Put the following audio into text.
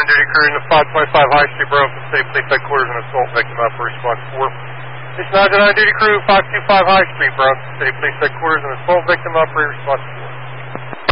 duty crew in the 525 High Street, Burlington State Police Headquarters, an assault victim up for response 4. This 909 duty crew, 525 High Street, Burlington State Police Headquarters, an assault victim up for response 4.